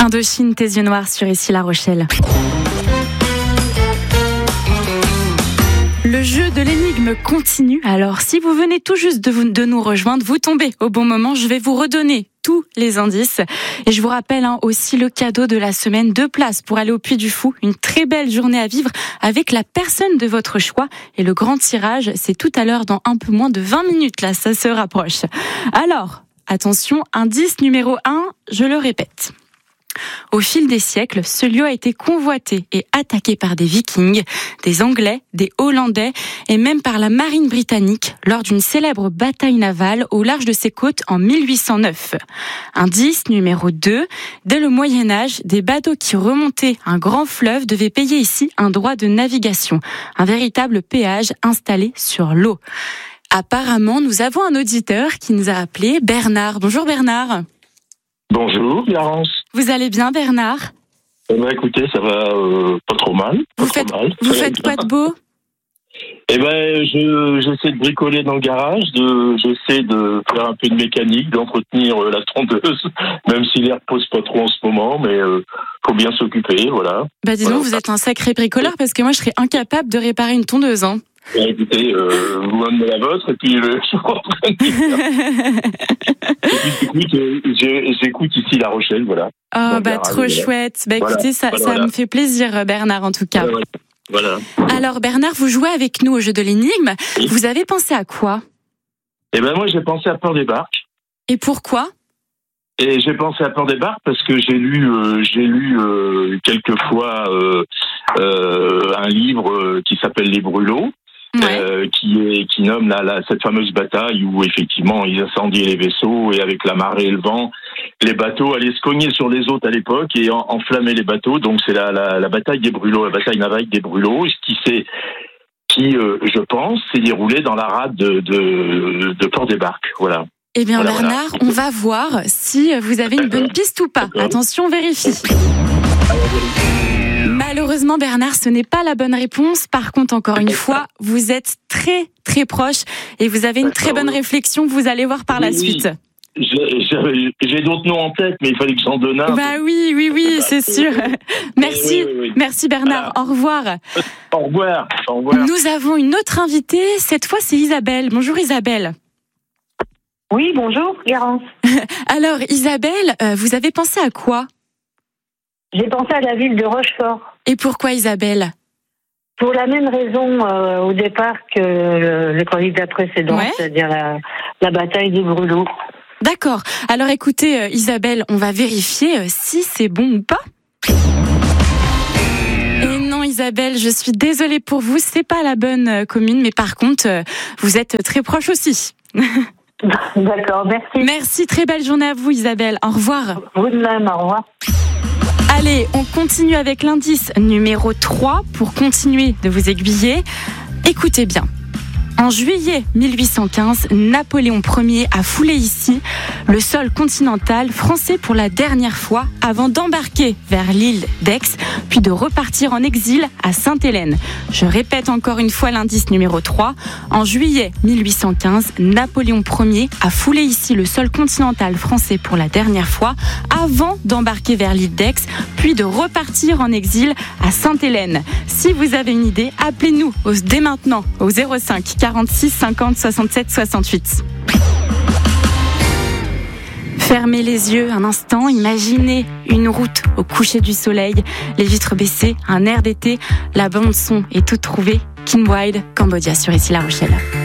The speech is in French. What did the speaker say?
Indochine, tes yeux noirs sur Ici La Rochelle. Le jeu de l'énigme continue. Alors, si vous venez tout juste de nous rejoindre, vous tombez au bon moment. Je vais vous redonner tous les indices. Et je vous rappelle aussi le cadeau de la semaine, 2 places pour aller au Puy du Fou. Une très belle journée à vivre avec la personne de votre choix. Et le grand tirage, c'est tout à l'heure dans un peu moins de 20 minutes. Là, ça se rapproche. Alors, attention, indice numéro 1, je le répète. Au fil des siècles, ce lieu a été convoité et attaqué par des Vikings, des Anglais, des Hollandais et même par la marine britannique lors d'une célèbre bataille navale au large de ses côtes en 1809. Indice numéro 2, dès le Moyen-Âge, des bateaux qui remontaient un grand fleuve devaient payer ici un droit de navigation, un véritable péage installé sur l'eau. Apparemment, nous avons un auditeur qui nous a appelé, Bernard. Bonjour Bernard. Bonjour, Garance. Vous allez bien, Bernard ? Écoutez, ça va pas trop mal. Vous faites quoi de beau ? J'essaie de bricoler dans le garage, j'essaie de faire un peu de mécanique, d'entretenir la tondeuse, même si l'air pose pas trop en ce moment, mais faut bien s'occuper, voilà. Dis donc, vous êtes un sacré bricoleur, parce que moi, je serais incapable de réparer une tondeuse, hein. Écoutez, vous amenez la vôtre et puis je suis en train de j'écoute Ici La Rochelle, voilà. Oh, trop chouette. Écoutez, ça me fait plaisir, Bernard, en tout cas. Voilà. Alors, Bernard, vous jouez avec nous au jeu de l'énigme. Oui. Vous avez pensé à quoi ? Moi, j'ai pensé à Peur des barques. Et pourquoi ? Et j'ai pensé à Peur des barques parce que j'ai lu quelques fois un livre qui s'appelle Les Brûlots. Ouais. Qui nomme cette fameuse bataille où effectivement ils incendiaient les vaisseaux et avec la marée et le vent, les bateaux allaient se cogner sur les autres à l'époque et enflammer les bateaux. Donc c'est la bataille des Brûlots, la bataille navale des Brûlots, je pense, s'est déroulée dans la rade de Port des Barques. Voilà. Eh bien Bernard, on va voir si vous avez une bonne piste ou pas. Attention, vérifie. Malheureusement, Bernard, ce n'est pas la bonne réponse. Par contre, encore une fois, vous êtes très, très proche et vous avez une très bonne réflexion. Vous allez voir par la suite. J'ai d'autres noms en tête, mais il fallait que j'en donne un. Oui, c'est sûr. Merci, Merci Bernard. Voilà. Au revoir. Au revoir. Nous avons une autre invitée. Cette fois, c'est Isabelle. Bonjour Isabelle. Oui, bonjour, Garance. Alors, Isabelle, vous avez pensé à quoi ? J'ai pensé à la ville de Rochefort. Et pourquoi Isabelle ? Pour la même raison au départ que le candidat précédent, c'est-à-dire la bataille des Brûlots. D'accord. Alors écoutez, Isabelle, on va vérifier si c'est bon ou pas. Et non, Isabelle, je suis désolée pour vous, c'est pas la bonne commune, mais par contre, vous êtes très proche aussi. D'accord, merci. Merci, très belle journée à vous, Isabelle. Au revoir. Vous de même, au revoir. Allez, on continue avec l'indice numéro 3 pour continuer de vous aiguiller. Écoutez bien. En juillet 1815, Napoléon Ier a foulé ici le sol continental français pour la dernière fois avant d'embarquer vers l'île d'Aix, puis de repartir en exil à Sainte-Hélène. Je répète encore une fois l'indice numéro 3. En juillet 1815, Napoléon Ier a foulé ici le sol continental français pour la dernière fois avant d'embarquer vers l'île d'Aix, puis de repartir en exil à Sainte-Hélène. Si vous avez une idée, appelez-nous dès maintenant au 05 46 50 67 68. Fermez les yeux un instant, imaginez une route au coucher du soleil, les vitres baissées, un air d'été, la bande son est toute trouvée. King Wide, Cambodia sur Ici La Rochelle.